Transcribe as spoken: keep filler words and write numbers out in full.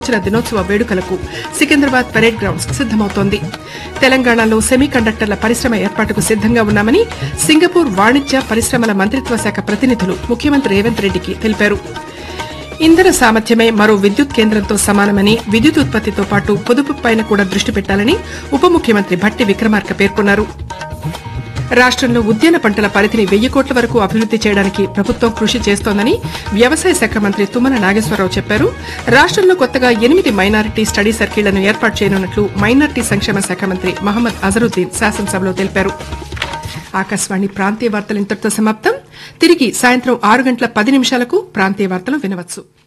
దినోత్సవ వేడుకలకు Secunderabad parade grounds సిద్దమవుతోంది. తెలంగాణలో సెమీ కండక్టర్ల పరిశ్రమ ఏర్పాటుకు సిద్దంగా ఉన్నామని సింగపూర్ వాణిజ్య పరిశ్రమల మంత్రిత్వ శాఖ ప్రతినిధులు ముఖ్యమంత్రి రేవంత్ రెడ్డికి తెలిపారు. ఇంధన సామర్థ్యమే మరో విద్యుత్ కేంద్రంతో సమానమని విద్యుత్ ఉత్పత్తితో పాటు పొదుపుపైన కూడా దృష్టి పెట్టాలని ఉప ముఖ్యమంత్రి భట్టి విక్రమార్క పేర్కొన్నారు. రాష్టంలో ఉద్యాన పంటల పరిధిని వెయ్యి కోట్ల వరకు అభివృద్ది చేయడానికి ప్రభుత్వం కృషి చేస్తోందని వ్యవసాయ శాఖ మంత్రి తుమ్మల నాగేశ్వరరావు చెప్పారు. రాష్టంలో కొత్తగా ఎనిమిది మైనారిటీ స్టడీ సర్కిళ్లను ఏర్పాటు చేయనున్నట్లు మైనారిటీ సంక్షేమ శాఖ మంత్రి మహమ్మద్ అజరుద్దీన్ శాసనసభలో తెలిపారు. ఆకాశవాణి ప్రాంతీయ వార్తలు ఇంతటితో సమాప్తం. తిరిగి సాయంత్రం ఆరు గంటల పది నిమిషాలకు ప్రాంతీయ వార్తలు వినవచ్చు.